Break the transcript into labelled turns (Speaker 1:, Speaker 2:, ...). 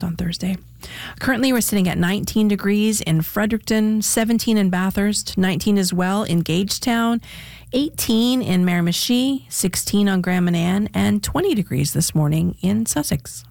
Speaker 1: on Thursday. Currently, we're sitting at 19 degrees in Fredericton, 17 in Bathurst, 19 as well in Gagetown, 18 in Miramichi, 16 on Grand Manan, and 20 degrees this morning in Sussex.